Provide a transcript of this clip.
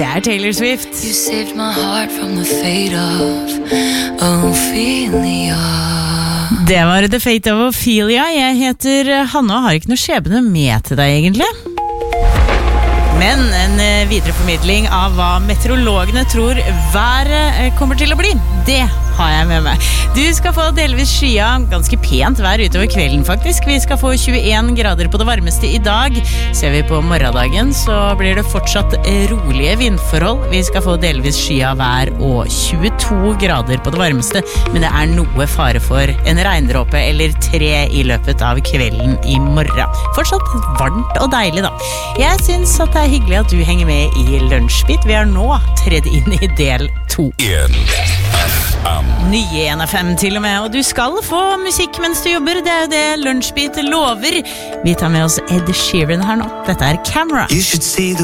Det Taylor Swift. You saved my heart from the fate of Ophelia. Det var The Fate of Ophelia. Jeg heter Hanne og har ikke noe skjebne med til deg egentlig. Men en videreformidling av hva meteorologene tror været kommer til å bli, det har jeg med meg. Du skal få delvis skya, ganske pent vær utover kvelden faktisk. Vi skal få 21 grader på det varmeste i dag. Ser vi på morgendagen så blir det fortsatt rolige vindforhold. Vi skal få delvis skya vær og 22 grader på det varmeste, men det noe fare for en regndråpe eller 3 i løpet av kvelden i morgen. Fortsatt varmt og deilig da. Jeg synes at det hyggelig at du henger med i Lunsjbit. Vi nå tredd inn i del 2. Nye NFM til og med, og du skal få musikk mens du jobber. Det jo det Lunsjbit lover. Vi tar med oss Ed Sheeran her nå. Dette Camera.